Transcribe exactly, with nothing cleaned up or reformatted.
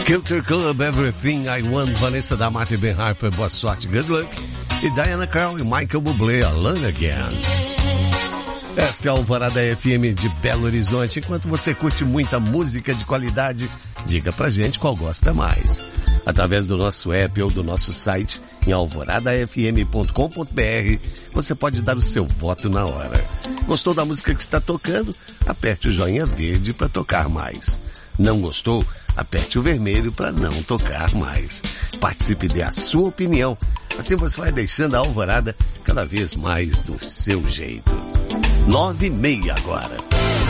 Culture Club, Everything I Want, Vanessa da Mata e Ben Harper, boa sorte, good luck. E Diana Krall e Michael Bublé, Alone Again. Esta é a Alvorada F M de Belo Horizonte. Enquanto você curte muita música de qualidade, diga pra gente qual gosta mais. Através do nosso app ou do nosso site, em alvorada f m ponto com ponto b r, você pode dar o seu voto na hora. Gostou da música que está tocando? Aperte o joinha verde para tocar mais. Não gostou? Aperte o vermelho para não tocar mais. Participe e dê a sua opinião. Assim você vai deixando a Alvorada cada vez mais do seu jeito. Nove e meia agora.